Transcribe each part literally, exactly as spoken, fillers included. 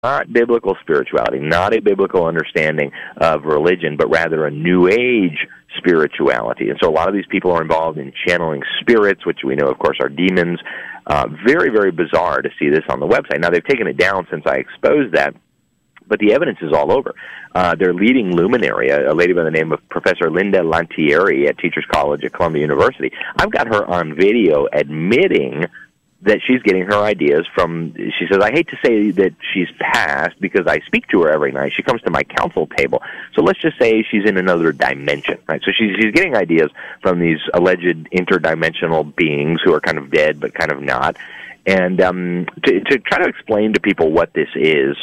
not biblical spirituality, not a biblical understanding of religion, but rather a New Age spirituality. And so a lot of these people are involved in channeling spirits, which we know, of course, are demons. Uh, very, very bizarre to see this on the website. Now, they've taken it down since I exposed that, but the evidence is all over. Uh, their leading luminary, a, a lady by the name of Professor Linda Lantieri at Teachers College at Columbia University, I've got her on video admitting that she's getting her ideas from, she says, I hate to say that she's passed because I speak to her every night. She comes to my council table. So let's just say she's in another dimension, right? So she's, she's getting ideas from these alleged interdimensional beings who are kind of dead but kind of not. And um, to, to try to explain to people what this is,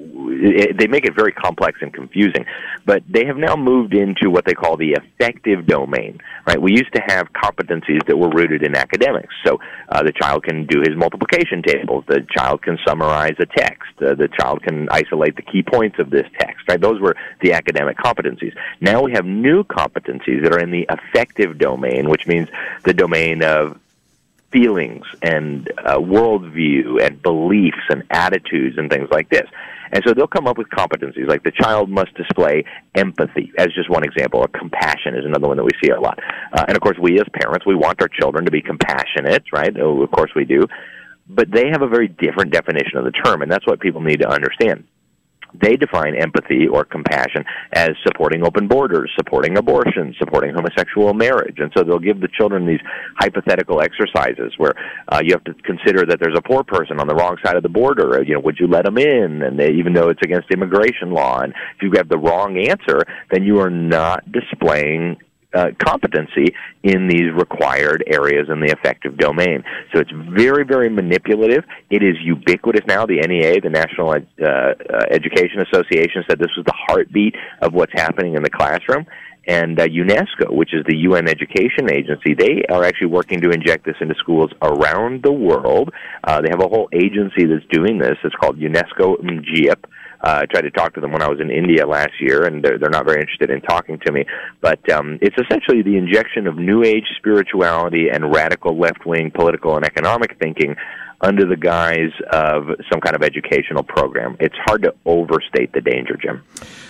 it, they make it very complex and confusing. But they have now moved into what they call the affective domain, right? We used to have competencies that were rooted in academics. So uh, the child can do his multiplication tables. The child can summarize a text. Uh, the child can isolate the key points of this text, right? Those were the academic competencies. Now we have new competencies that are in the affective domain, which means the domain of feelings and uh, worldview and beliefs and attitudes and things like this. And so they'll come up with competencies, like the child must display empathy, as just one example, or compassion is another one that we see a lot. Uh, and of course, we as parents, we want our children to be compassionate, right? Oh, of course we do. But they have a very different definition of the term, and that's what people need to understand. They define empathy or compassion as supporting open borders, supporting abortion, supporting homosexual marriage. And so they'll give the children these hypothetical exercises where uh, you have to consider that there's a poor person on the wrong side of the border. You know, would you let them in? And they, even though it's against immigration law, and if you have the wrong answer, then you are not displaying Uh, competency in these required areas in the affective domain. So it's very, very manipulative. It is ubiquitous now. The N E A, the National uh, uh, Education Association, said this was the heartbeat of what's happening in the classroom. And uh, UNESCO, which is the U N Education Agency, they are actually working to inject this into schools around the world. Uh, they have a whole agency that's doing this. It's called UNESCO M G I P. Uh, I tried to talk to them when I was in India last year, and they're, they're not very interested in talking to me. But um, it's essentially the injection of New Age spirituality and radical left-wing political and economic thinking under the guise of some kind of educational program. It's hard to overstate the danger, Jim.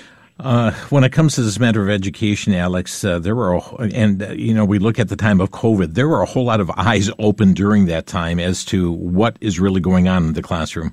Uh, when it comes to this matter of education, Alex, uh, there were, a, and uh, you know, we look at the time of COVID, there were a whole lot of eyes open during that time as to what is really going on in the classroom.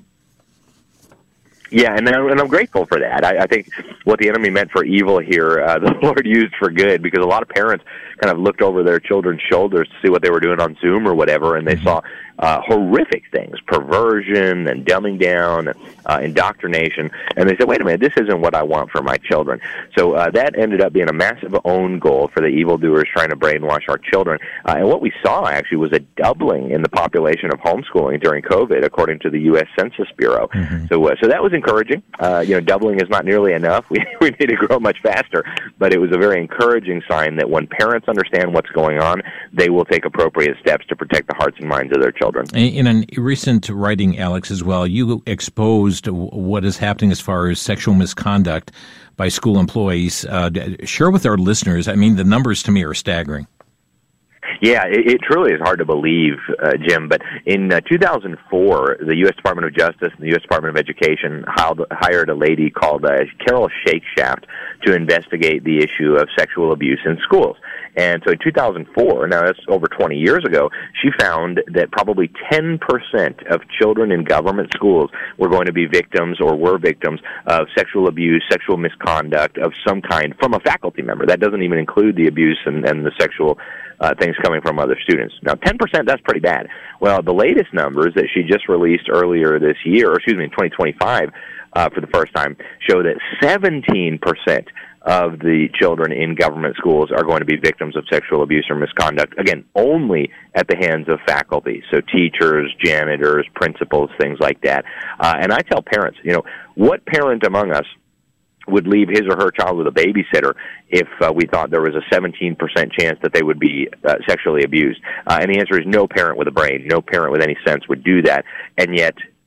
Yeah, and, and I'm grateful for that. I, I think what the enemy meant for evil here, uh, the Lord used for good, because a lot of parents kind of looked over their children's shoulders to see what they were doing on Zoom or whatever, and they saw uh, horrific things, perversion and dumbing down, uh, indoctrination, and they said, wait a minute, this isn't what I want for my children. So uh, that ended up being a massive own goal for the evildoers trying to brainwash our children. Uh, and what we saw, actually, was a doubling in the population of homeschooling during COVID, according to the U S Census Bureau. Mm-hmm. So uh, so that was encouraging. Uh, you know, doubling is not nearly enough. We, we need to grow much faster. But it was a very encouraging sign that when parents understand what's going on, they will take appropriate steps to protect the hearts and minds of their children. In a recent writing, Alex, as well, you exposed what is happening as far as sexual misconduct by school employees. Uh, share with our listeners. I mean, the numbers to me are staggering. Yeah, it, it truly is hard to believe, uh, Jim, but in uh, two thousand four, the U S Department of Justice and the U S Department of Education hired, hired a lady called uh, Carol Shakeshaft to investigate the issue of sexual abuse in schools. And so in two thousand four, now that's over twenty years ago, she found that probably ten percent of children in government schools were going to be victims or were victims of sexual abuse, sexual misconduct of some kind from a faculty member. That doesn't even include the abuse and, and the sexual uh, things coming from other students. Now, ten percent, that's pretty bad. Well, the latest numbers that she just released earlier this year, or excuse me, in twenty twenty-five, uh, for the first time, show that seventeen percent of the children in government schools are going to be victims of sexual abuse or misconduct, again, only at the hands of faculty, so teachers, janitors, principals, things like that. Uh, and I tell parents, you know, what parent among us would leave his or her child with a babysitter if uh, we thought there was a seventeen percent chance that they would be uh, sexually abused? Uh, and the answer is no parent with a brain, no parent with any sense would do that. And yet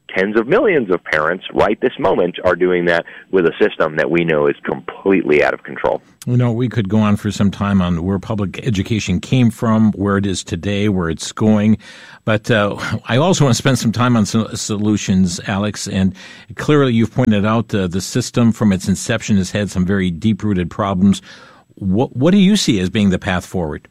tens of millions of parents right this moment are doing that with a system that we know is completely out of control. You know, we could go on for some time on where public education came from, where it is today, where it's going. But uh, I also want to spend some time on so- solutions, Alex. And clearly you've pointed out uh, the system from its inception has had some very deep-rooted problems. What, what do you see as being the path forward?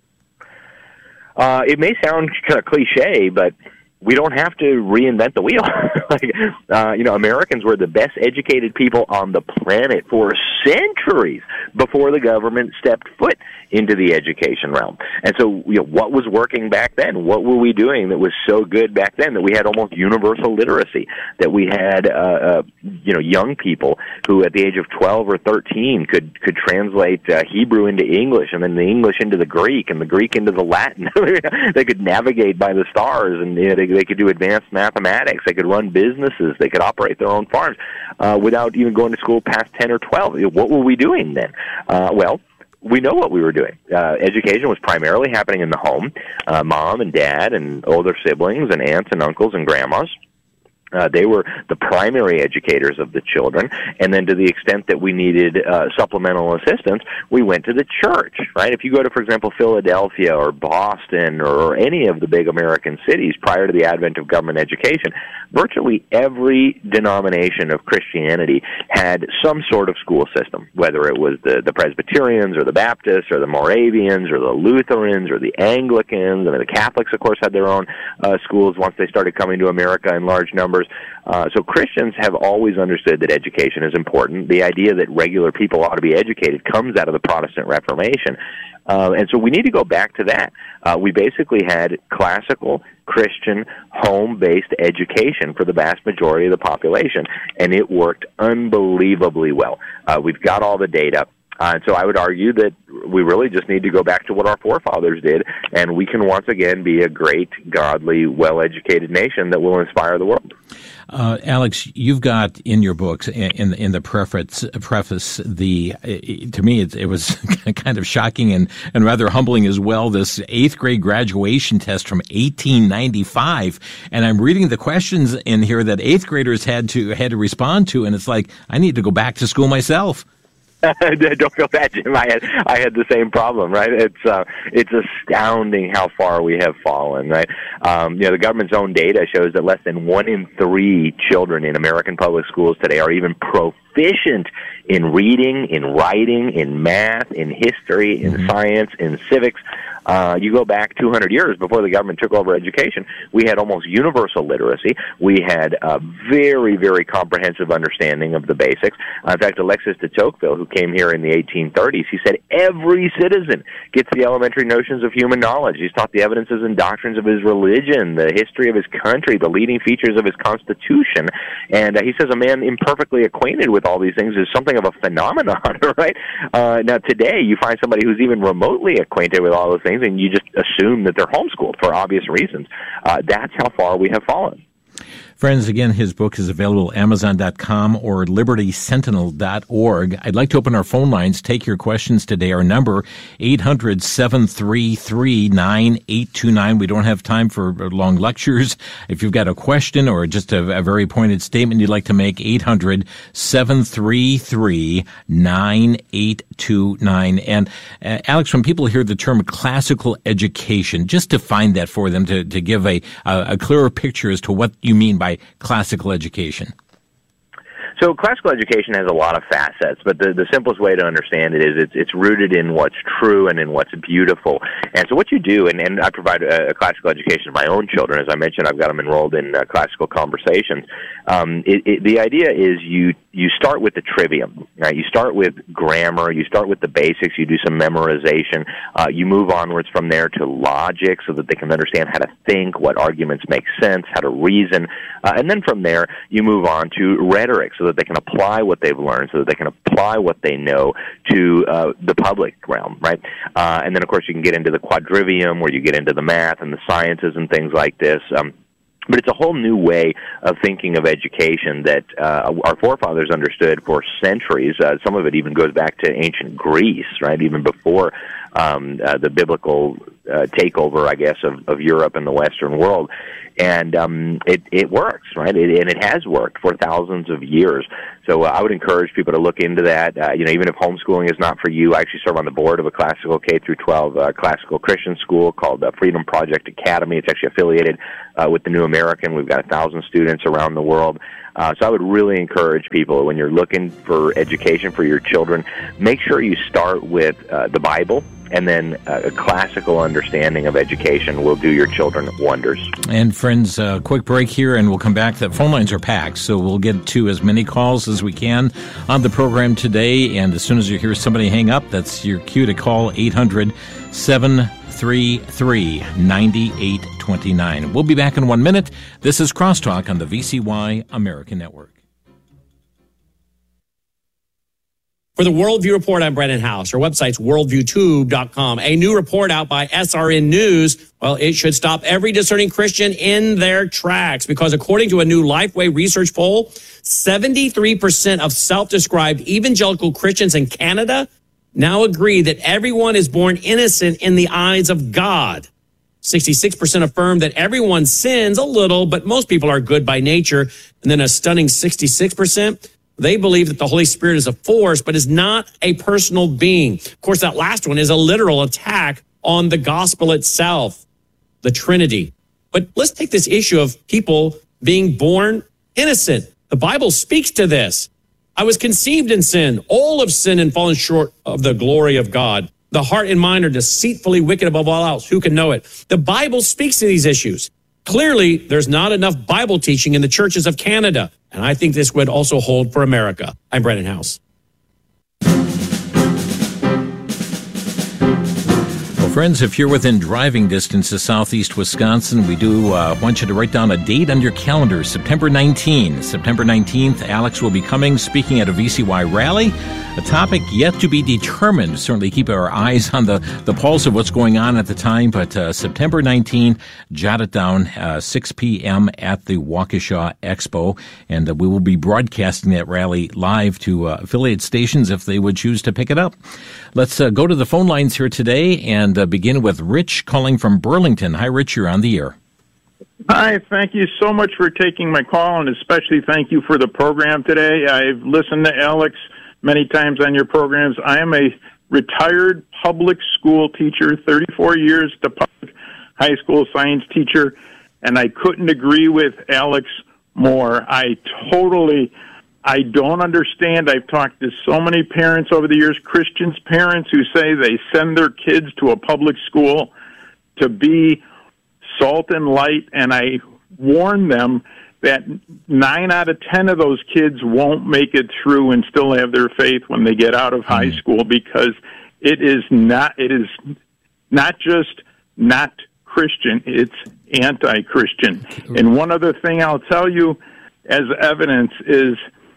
Uh, it may sound kind of cliche, but we don't have to reinvent the wheel. like, uh, you know, Americans were the best educated people on the planet for centuries before the government stepped foot into the education realm. And so, you know, what was working back then? What were we doing that was so good back then that we had almost universal literacy, that we had, uh, uh, you know, young people who at the age of twelve or thirteen could, could translate uh, Hebrew into English, and then the English into the Greek, and the Greek into the Latin. They could navigate by the stars, and you know, they, they could do advanced mathematics. They could run businesses. They could operate their own farms uh, without even going to school past ten or twelve. What were we doing then? Uh, well, we know what we were doing. Uh, education was primarily happening in the home. Uh, mom and dad and older siblings and aunts and uncles and grandmas. Uh, they were the primary educators of the children, and then to the extent that we needed uh, supplemental assistance, we went to the church, right? If you go to, for example, Philadelphia or Boston or any of the big American cities prior to the advent of government education, virtually every denomination of Christianity had some sort of school system, whether it was the, the Presbyterians or the Baptists or the Moravians or the Lutherans or the Anglicans. I mean, the Catholics, of course, had their own uh, schools once they started coming to America in large numbers. Uh, so Christians have always understood that education is important. The idea that regular people ought to be educated comes out of the Protestant Reformation. Uh, and so we need to go back to that. Uh, we basically had classical Christian home-based education for the vast majority of the population, and it worked unbelievably well. Uh, we've got all the data. Uh, and so I would argue that we really just need to go back to what our forefathers did, and we can once again be a great, godly, well-educated nation that will inspire the world. Uh, Alex, you've got in your books, in in the preface, preface the to me it, it was kind of shocking and, and rather humbling as well. This eighth grade graduation test from eighteen ninety-five, and I'm reading the questions in here that eighth graders had to had to respond to, and it's like I need to go back to school myself. Don't feel bad, Jim. I had I had the same problem, right? It's uh, it's astounding how far we have fallen, right? Um, you know, the government's own data shows that less than one in three children in American public schools today are even proficient in reading, in writing, in math, in history, in mm-hmm. science, in civics. Uh, you go back two hundred years before the government took over education, we had almost universal literacy. We had a very, very comprehensive understanding of the basics. Uh, in fact, Alexis de Tocqueville, who came here in the eighteen thirties, he said every citizen gets the elementary notions of human knowledge. He's taught the evidences and doctrines of his religion, the history of his country, the leading features of his constitution. And uh, he says a man imperfectly acquainted with all these things is something of a phenomenon, right? Uh, now, today, you find somebody who's even remotely acquainted with all those things, and you just assume that they're homeschooled for obvious reasons. Uh, that's how far we have fallen. Friends, again, his book is available at amazon dot com or liberty sentinel dot org. I'd like to open our phone lines, take your questions today. Our number, eight hundred, seven three three, nine eight two nine. We don't have time for long lectures. If you've got a question or just a, a very pointed statement you'd like to make, eight hundred, seven three three, nine eight two nine. And uh, Alex, when people hear the term classical education, just define that for them to, to give a, a, a clearer picture as to what you mean by classical education. So classical education has a lot of facets, but the, the simplest way to understand it is it's, it's rooted in what's true and in what's beautiful. And so what you do, and, and I provide a, a classical education to my own children. As I mentioned, I've got them enrolled in uh, classical conversations. Um, it, it, the idea is you you start with the trivium, right? You start with grammar, you start with the basics, you do some memorization, uh, you move onwards from there to logic so that they can understand how to think, what arguments make sense, how to reason, uh, and then from there you move on to rhetoric so that they can apply what they've learned, so that they can apply what they know to uh, the public realm, right? Uh, and then, of course, you can get into the quadrivium where you get into the math and the sciences and things like this. Um, But it's a whole new way of thinking of education that uh, our forefathers understood for centuries. Uh, some of it even goes back to ancient Greece, right, even before um, uh, the biblical uh, takeover, I guess, of, of Europe and the Western world. And um, it, it works, right? It, and it has worked for thousands of years. So uh, I would encourage people to look into that. Uh, you know, even if homeschooling is not for you, I actually serve on the board of a classical K through twelve uh, classical Christian school called uh, Freedom Project Academy. It's actually affiliated uh, with the New American. We've got a thousand students around the world. Uh, so I would really encourage people, when you're looking for education for your children, make sure you start with uh, the Bible, and then uh, a classical understanding of education will do your children wonders. And friends, a uh, quick break here, and we'll come back. The phone lines are packed, so we'll get to as many calls as we can on the program today. And as soon as you hear somebody hang up, that's your cue to call eight hundred, seven three three, nine eight two nine. We'll be back in one minute. This is Crosstalk on the V C Y American Network. For the Worldview Report, I'm Brennan House. Our website's worldview tube dot com. A new report out by S R N News, well, it should stop every discerning Christian in their tracks, because according to a new Lifeway research poll, seventy-three percent of self-described evangelical Christians in Canada now agree that everyone is born innocent in the eyes of God. sixty-six percent affirm that everyone sins a little, but most people are good by nature. And then a stunning sixty-six percent, they believe that the Holy Spirit is a force, but is not a personal being. Of course, that last one is a literal attack on the gospel itself, the Trinity. But let's take this issue of people being born innocent. The Bible speaks to this. I was conceived in sin. All have sinned and fallen short of the glory of God. The heart and mind are deceitfully wicked above all else. Who can know it? The Bible speaks to these issues. Clearly, there's not enough Bible teaching in the churches of Canada. And I think this would also hold for America. I'm Brennan House. Friends, if you're within driving distance of southeast Wisconsin, we do uh, want you to write down a date on your calendar, September nineteenth. September nineteenth, Alex will be coming, speaking at a V C Y rally, a topic yet to be determined. Certainly keep our eyes on the, the pulse of what's going on at the time, but uh, September nineteenth, jot it down, uh, six p.m. at the Waukesha Expo, and uh, we will be broadcasting that rally live to uh, affiliate stations if they would choose to pick it up. Let's uh, go to the phone lines here today and uh, begin with Rich calling from Burlington. Hi, Rich, you're on the air. Hi, thank you so much for taking my call, and especially thank you for the program today. I've listened to Alex many times on your programs. I am a retired public school teacher, thirty-four years to public high school science teacher, and I couldn't agree with Alex more. I totally... I don't understand. I've talked to so many parents over the years, Christians parents, who say they send their kids to a public school to be salt and light, and I warn them that nine out of ten of those kids won't make it through and still have their faith when they get out of high mm. school, because it is not, it is not just not Christian, it's anti-Christian. And one other thing I'll tell you as evidence is,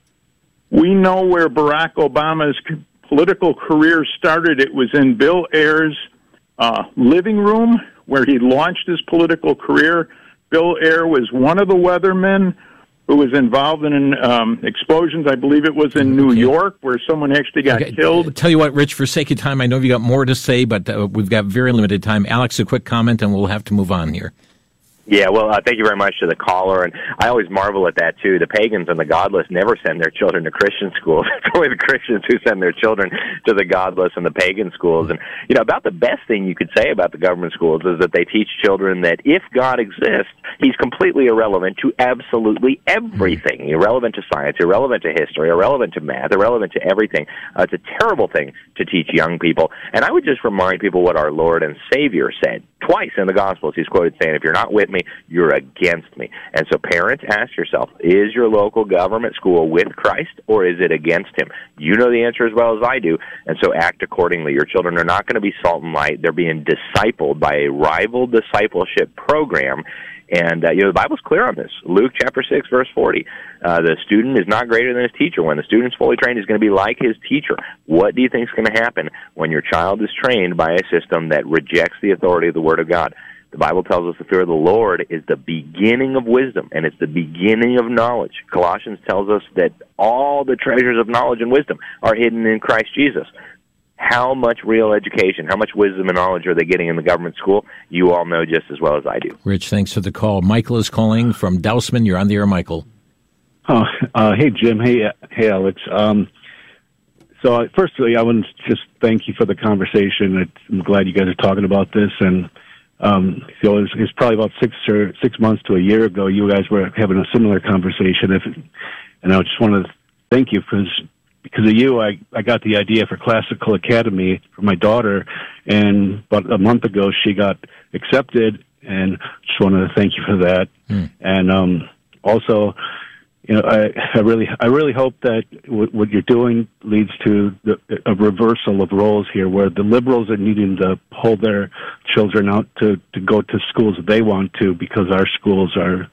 we know where Barack Obama's political career started. It was in Bill Ayer's uh, living room where he launched his political career. Bill Ayer was one of the weathermen who was involved in um, explosions. I believe it was in New okay. York, where someone actually got okay. killed. Tell you what, Rich, for sake of time, I know you've got more to say, but uh, we've got very limited time. Alex, a quick comment, and we'll have to move on here. Yeah, well, uh, thank you very much to the caller, and I always marvel at that, too. The pagans and the godless never send their children to Christian schools. It's only the Christians who send their children to the godless and the pagan schools. And, you know, about the best thing you could say about the government schools is that they teach children that if God exists, he's completely irrelevant to absolutely everything. Irrelevant to science, irrelevant to history, irrelevant to math, irrelevant to everything. Uh, it's a terrible thing to teach young people. And I would just remind people what our Lord and Savior said. Twice in the Gospels, he's quoted saying, if you're not with me, you're against me. And so parents, ask yourself, is your local government school with Christ or is it against him? You know the answer as well as I do, and so act accordingly. Your children are not going to be salt and light. They're being discipled by a rival discipleship program. And, uh, you know, the Bible's clear on this. Luke chapter six, verse forty. Uh, the student is not greater than his teacher. When the student's fully trained, he's going to be like his teacher. What do you think is going to happen when your child is trained by a system that rejects the authority of the Word of God? The Bible tells us the fear of the Lord is the beginning of wisdom, and it's the beginning of knowledge. Colossians tells us that all the treasures of knowledge and wisdom are hidden in Christ Jesus. how much real education, how much wisdom and knowledge are they getting in the government school? You all know just as well as I do. Rich, thanks for the call. Michael is calling from Dousman. You're on the air, Michael. Oh, uh, hey, Jim. Hey, hey, Alex. Um, so, uh, firstly, I want to just thank you for the conversation. I'm glad you guys are talking about this. And um, so it was, it was probably about six or six months to a year ago. You guys were having a similar conversation, if, and I just want to thank you because because of you, I, I got the idea for Classical Academy for my daughter, and about a month ago she got accepted, and just wanted to thank you for that. Mm. And um, also, you know, I, I really, I really hope that w- what you're doing leads to the, a reversal of roles here, where the liberals are needing to pull their children out to, to go to schools they want to, because our schools are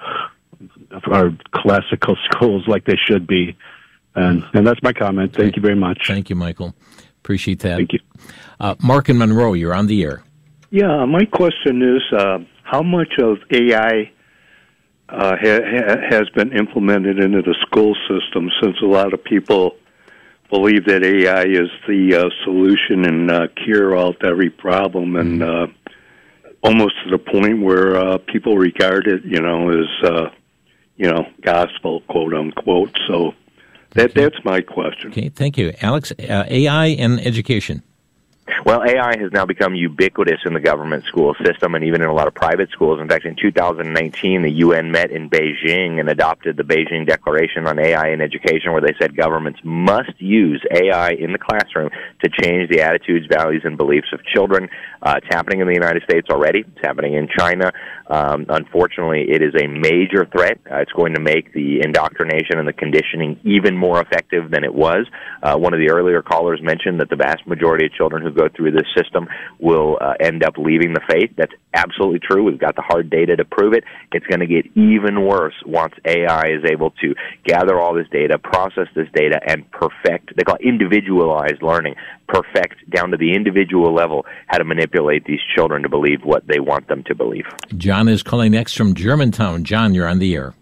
are classical schools like they should be. And, and that's my comment. Thank you very much. Thank you, Michael. Appreciate that. Thank you. Uh, Mark in Monroe, you're on the air. Yeah, my question is, uh, how much of A I uh, ha- has been implemented into the school system, since a lot of people believe that A I is the uh, solution and uh, cure-all to every problem, and uh, almost to the point where uh, people regard it, you know, as, uh, you know, gospel, quote-unquote. So that okay. that's my question. Okay, thank you. Alex, uh, A I and education. Well, A I has now become ubiquitous in the government school system and even in a lot of private schools. In fact, in two thousand nineteen, the U N met in Beijing and adopted the Beijing Declaration on A I in Education, where they said governments must use A I in the classroom to change the attitudes, values, and beliefs of children. Uh, it's happening in the United States already. It's happening in China. Um, unfortunately, it is a major threat. Uh, it's going to make the indoctrination and the conditioning even more effective than it was. Uh, one of the earlier callers mentioned that the vast majority of children who go through this system will uh, end up leaving the faith. That's absolutely true. We've got the hard data to prove it. It's going to get even worse once A I is able to gather all this data, process this data, and perfect, they call it individualized learning, perfect down to the individual level how to manipulate these children to believe what they want them to believe. John is calling next from Germantown. John, you're on the air.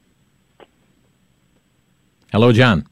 Hello, John.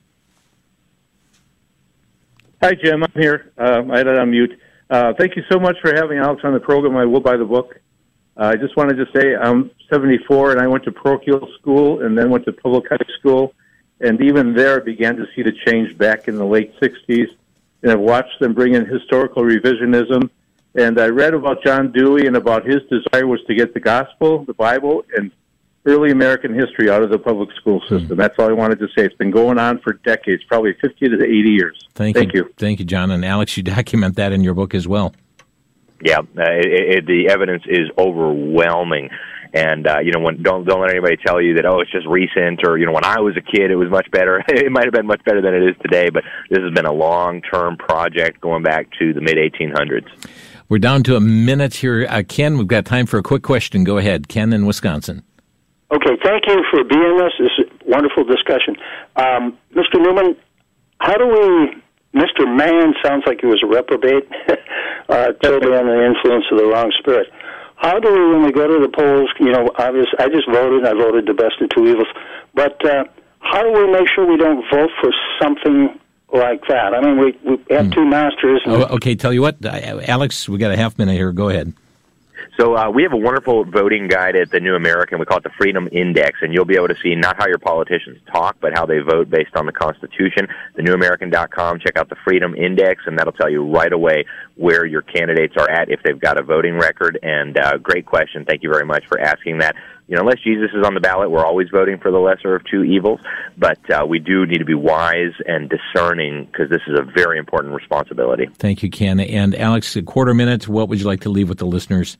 Hi, Jim. I'm here. Uh, I had it on mute. Uh, thank you so much for having Alex on the program. I will buy the book. Uh, I just wanted to say I'm seventy-four, and I went to parochial school and then went to public high school. And even there, I began to see the change back in the late sixties. And I've watched them bring in historical revisionism. And I read about John Dewey and about his desire was to get the gospel, the Bible, and early American history out of the public school system. Mm. That's all I wanted to say. It's been going on for decades, probably fifty to eighty years. Thank, Thank you. you. Thank you, John. And Alex, you document that in your book as well. Yeah, uh, it, it, the evidence is overwhelming. And, uh, you know, when, don't don't let anybody tell you that, oh, it's just recent, or, you know, when I was a kid, it was much better. It might have been much better than it is today, but this has been a long-term project going back to the mid eighteen hundreds. We're down to a minute here. Uh, Ken, we've got time for a quick question. Go ahead. Ken in Wisconsin. Okay, thank you for being this. This is a wonderful discussion. Um, Mister Newman, how do we, Mister Mann sounds like he was a reprobate, uh, totally under the influence of the wrong spirit. How do we, when we go to the polls, you know, obviously, I just voted, I voted the best of two evils, but uh, how do we make sure we don't vote for something like that? I mean, we, we have mm. two masters. Oh, okay, tell you what, Alex, we got a half minute here. Go ahead. So uh, we have a wonderful voting guide at the New American. We call it the Freedom Index, and you'll be able to see not how your politicians talk, but how they vote based on the Constitution. the new american dot com, check out the Freedom Index, and that'll tell you right away where your candidates are at if they've got a voting record. And uh, great question. Thank you very much for asking that. You know, unless Jesus is on the ballot, we're always voting for the lesser of two evils, but uh, we do need to be wise and discerning because this is a very important responsibility. Thank you, Ken. And Alex, a quarter minute, what would you like to leave with the listeners?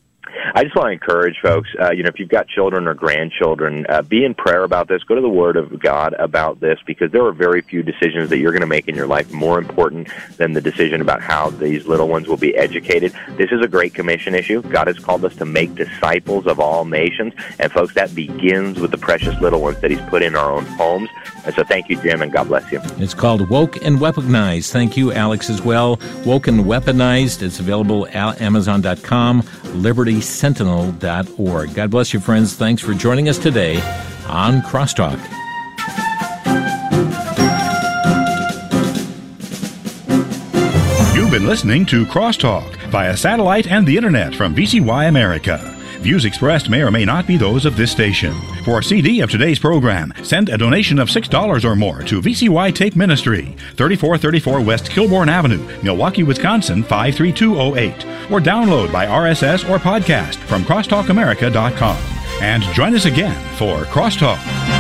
I just want to encourage folks, uh, you know, if you've got children or grandchildren, uh, be in prayer about this. Go to the Word of God about this, because there are very few decisions that you're going to make in your life more important than the decision about how these little ones will be educated. This is a Great Commission issue. God has called us to make disciples of all nations, and folks, that begins with the precious little ones that He's put in our own homes. And so thank you, Jim, and God bless you. It's called Woke and Weaponized. Thank you, Alex, as well. Woke and Weaponized. It's available at amazon dot com, liberty sentinel dot org. God bless you, friends. Thanks for joining us today on Crosstalk. New You've been listening to Crosstalk via satellite and the internet from V C Y America. Views expressed may or may not be those of this station. For a C D of today's program, send a donation of six dollars or more to V C Y Tape Ministry, thirty-four thirty-four West Kilbourne Avenue, Milwaukee, Wisconsin, five three two oh eight, or download by R S S or podcast from crosstalk america dot com. And join us again for Crosstalk.